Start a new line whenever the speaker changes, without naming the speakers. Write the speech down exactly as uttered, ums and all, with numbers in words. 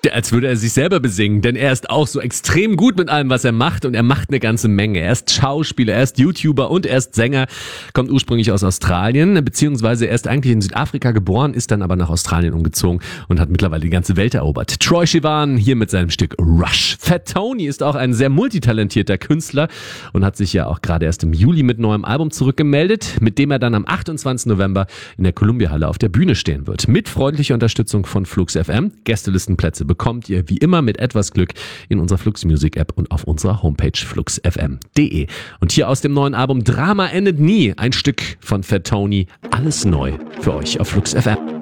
Als würde er sich selber besingen, denn er ist auch so extrem gut mit allem, was er macht, und er macht eine ganze Menge. Er ist Schauspieler, er ist YouTuber und er ist Sänger, kommt ursprünglich aus Australien, beziehungsweise er ist eigentlich in Südafrika geboren, ist dann aber nach Australien umgezogen und hat mittlerweile die ganze Welt erobert. Troye Sivan hier mit seinem Stück Rush. Fat Tony ist auch ein sehr multitalentierter Künstler und hat sich ja auch gerade erst im Juli mit neuem Album zurückgemeldet, mit dem er dann am achtundzwanzigsten November in der Columbia-Halle auf der Bühne stehen wird. Mit freundlicher Unterstützung von Flux F M. Gästelistenplätze bekommt ihr wie immer mit etwas Glück in unserer Flux Music App und auf unserer Homepage flux f m punkt d e. Und hier aus dem neuen Album Drama endet nie, ein Stück von Fat Tony, alles neu für euch auf Flux F M.